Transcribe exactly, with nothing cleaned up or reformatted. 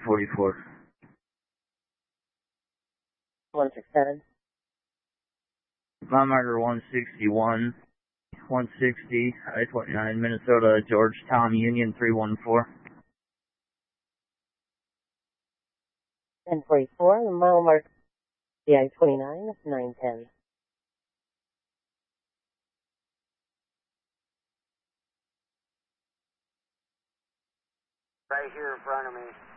forty-four. one six seven. Mile marker one sixty-one, one sixty, I twenty-nine, Minnesota, Georgetown, Union three one four. ten forty-four, the mile marker I twenty-nine, nine ten. Right here in front of me.